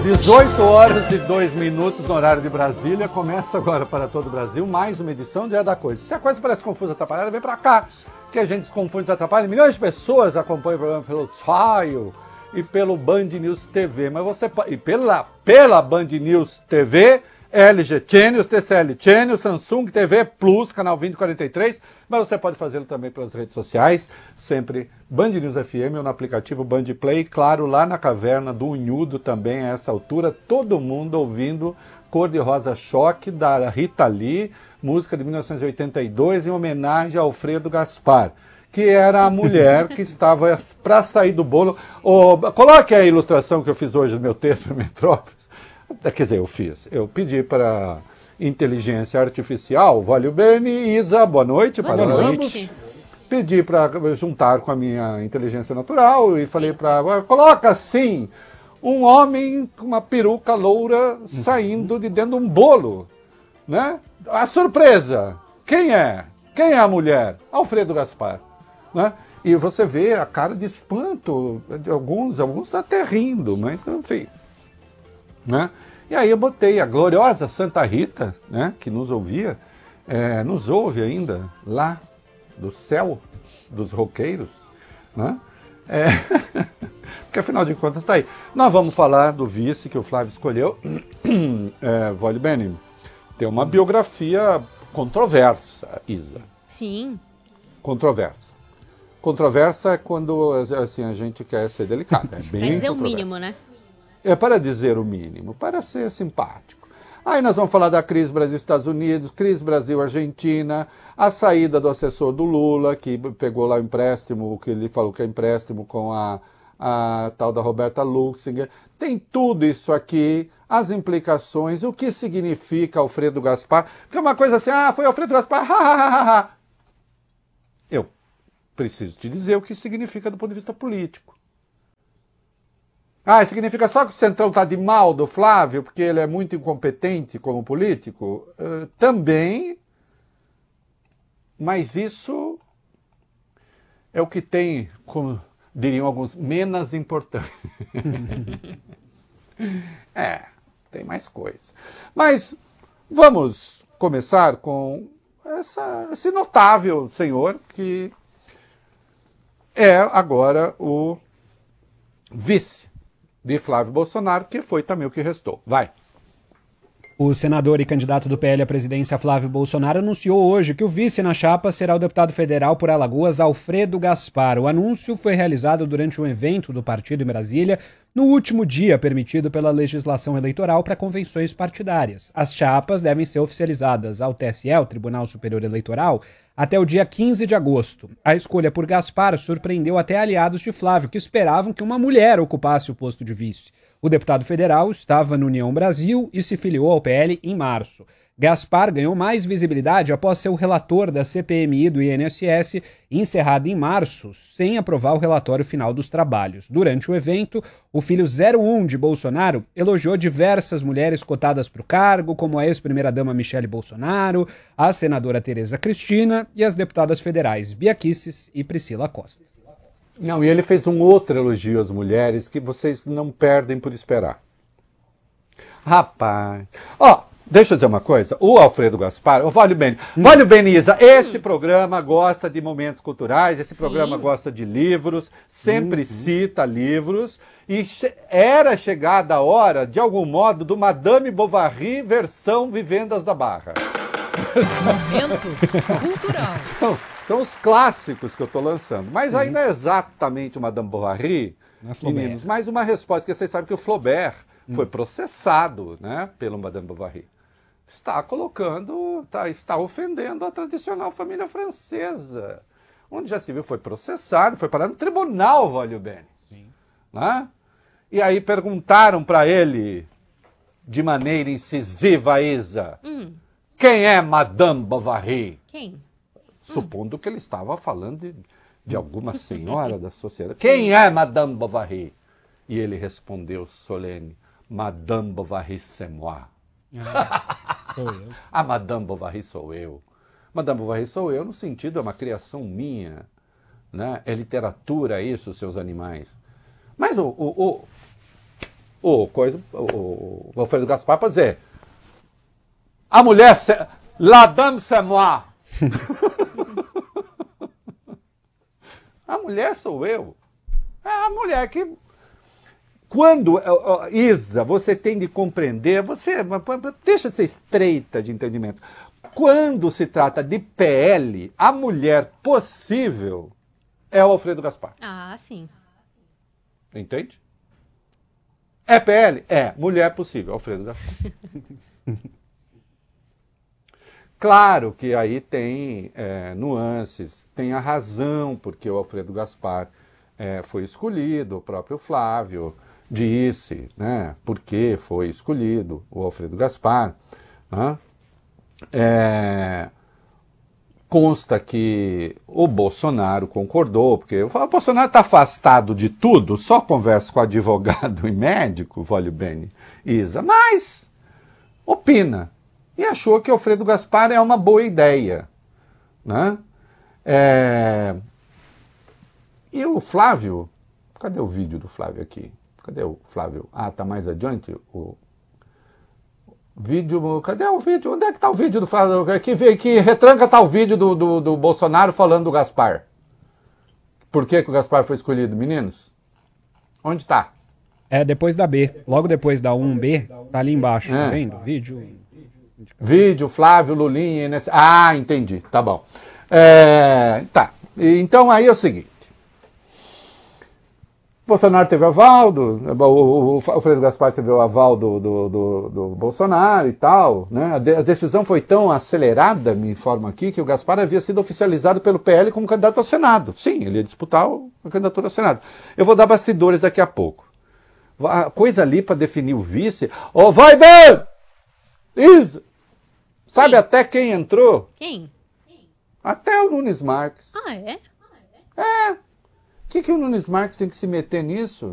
18 horas e 2 minutos no horário de Brasília. Começa agora para todo o Brasil mais uma edição de É da Coisa. Se a coisa parece confusa e atrapalhada, vem pra cá, que a gente desconfunde e desatrapalha. Milhões de pessoas acompanham o programa pelo Tile e pelo Band News TV. Mas você pode... E pela Band News TV, LG Channels, TCL Channels, Samsung TV Plus, canal 2043, mas você pode fazê-lo também pelas redes sociais, sempre Band News FM ou no aplicativo Band Play, claro, lá na caverna do Unhudo também a essa altura, todo mundo ouvindo Cor de Rosa Choque, da Rita Lee, música de 1982, em homenagem a Alfredo Gaspar, que era a mulher que estava para sair do bolo. Coloque a ilustração que eu fiz hoje no meu texto, Metrópolis. Quer dizer, eu pedi para inteligência artificial, Valeu Bene, Isa, boa noite para ambos. Pedi para juntar com a minha inteligência natural e falei para coloca assim, um homem com uma peruca loura saindo de dentro de um bolo, né? A surpresa, quem é? Quem é a mulher? Alfredo Gaspar, né? E você vê a cara de espanto de alguns até rindo, mas enfim, né? E aí eu botei a gloriosa Santa Rita, né, que nos ouvia, nos ouve ainda lá do céu dos roqueiros, né? Porque afinal de contas está aí. Nós vamos falar do vice que o Flávio escolheu, Valeu Bene. Tem uma biografia controversa, Isa. Sim. Controversa. Controversa é quando assim, a gente quer ser delicado. É bem Quer dizer o mínimo, né? É para dizer o mínimo, para ser simpático. Aí nós vamos falar da crise Brasil-Estados Unidos, crise Brasil-Argentina, a saída do assessor do Lula, que pegou lá o empréstimo, que ele falou que é empréstimo com a tal da Roberta Luxinger. Tem tudo isso aqui, as implicações, o que significa Alfredo Gaspar. Porque é uma coisa assim, foi Alfredo Gaspar, ha. Eu preciso te dizer o que significa do ponto de vista político. Significa só que o Centrão está de mal do Flávio, porque ele é muito incompetente como político? Também, mas isso é o que tem, como diriam alguns, menos importante. Tem mais coisa. Mas vamos começar com esse notável senhor que é agora o vice de Flávio Bolsonaro, que foi também o que restou. Vai. O senador e candidato do PL à presidência, Flávio Bolsonaro, anunciou hoje que o vice na chapa será o deputado federal por Alagoas, Alfredo Gaspar. O anúncio foi realizado durante um evento do partido em Brasília, no último dia permitido pela legislação eleitoral para convenções partidárias. As chapas devem ser oficializadas ao TSE, o Tribunal Superior Eleitoral, até o dia 15 de agosto. A escolha por Gaspar surpreendeu até aliados de Flávio, que esperavam que uma mulher ocupasse o posto de vice. O deputado federal estava no União Brasil e se filiou ao PL em março. Gaspar ganhou mais visibilidade após ser o relator da CPMI do INSS, encerrada em março, sem aprovar o relatório final dos trabalhos. Durante o evento, o filho 01 de Bolsonaro elogiou diversas mulheres cotadas para o cargo, como a ex-primeira-dama Michele Bolsonaro, a senadora Tereza Cristina e as deputadas federais Bia Kicis e Priscila Costa. Não, e ele fez um outro elogio às mulheres que vocês não perdem por esperar. Rapaz, deixa eu dizer uma coisa, o Alfredo Gaspar, Valeu Bene, Isa, este programa gosta de momentos culturais, esse programa gosta de livros, sempre cita livros, e era chegada a hora, de algum modo, do Madame Bovary versão Vivendas da Barra. Momento cultural. São os clássicos que eu estou lançando, mas aí não é exatamente o Madame Bovary, meninos, mas uma resposta, porque vocês sabem que o Flaubert foi processado, né, pelo Madame Bovary. Está ofendendo a tradicional família francesa. Onde já se viu, foi processado, foi parar no tribunal, Valeu Bene. Né? E aí perguntaram para ele, de maneira incisiva, Isa, quem é Madame Bovary? Quem? Supondo que ele estava falando de alguma senhora da sociedade. Quem é Madame Bovary? E ele respondeu solene, Madame Bovary c'est moi. Sou eu. A Madame Bovary sou eu. Madame Bovary sou eu no sentido, é uma criação minha. Né? É literatura isso, seus animais. Mas o Alfredo Gaspar pode dizer: a mulher, la dame c'est moi. A mulher sou eu. É a mulher que... Quando, Isa, você tem de compreender, deixa de ser estreita de entendimento. Quando se trata de PL, a mulher possível é o Alfredo Gaspar. Ah, sim. Entende? É PL? É. Mulher possível, Alfredo Gaspar. Claro que aí tem nuances, tem a razão porque o Alfredo Gaspar foi escolhido, o próprio Flávio disse, né, por que foi escolhido o Alfredo Gaspar. Né? Consta que o Bolsonaro concordou, porque o Bolsonaro está afastado de tudo, só conversa com advogado e médico, voglio bene, Isa, mas opina. E achou que Alfredo Gaspar é uma boa ideia. Né? E o Flávio... Cadê o vídeo do Flávio aqui? Cadê o Flávio? Ah, tá mais adiante o vídeo... Cadê o vídeo? Onde é que tá o vídeo do Flávio? Que retranca tá o vídeo do Bolsonaro falando do Gaspar? Por que o Gaspar foi escolhido, meninos? Onde tá? Depois da B. Logo depois da 1B, tá ali embaixo, tá vendo? Vídeo, Flávio, Lulinha, NS... Ah, entendi, tá bom. Tá, então aí é o seguinte. Bolsonaro teve o aval, o Alfredo Gaspar teve o aval do Bolsonaro e tal, né? A decisão foi tão acelerada, me informa aqui, que o Gaspar havia sido oficializado pelo PL como candidato ao Senado. Sim, ele ia disputar a candidatura ao Senado. Eu vou dar bastidores daqui a pouco. A coisa ali para definir o vice... vai bem! Isso! Sabe até quem entrou? Quem? Até o Nunes Marques. Ah, é? O que o Nunes Marques tem que se meter nisso?